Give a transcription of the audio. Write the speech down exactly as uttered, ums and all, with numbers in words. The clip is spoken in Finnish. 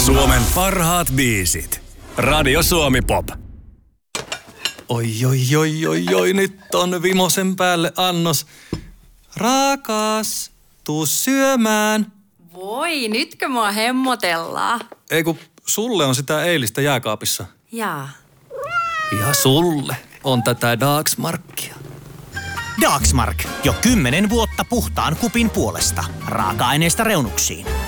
Suomen parhaat biisit. Radio Suomi Pop. Oi, oi, oi, oi, oi, nyt on vimosen päälle annos. Rakas, tuu syömään. Voi, nytkö mua hemmotellaan? Ei kun sulle on sitä eilistä jääkaapissa. Jaa. Ja sulle on tätä Dagsmarkia. Dagsmark. Jo kymmenen vuotta puhtaan kupin puolesta. Raaka-aineesta reunuksiin.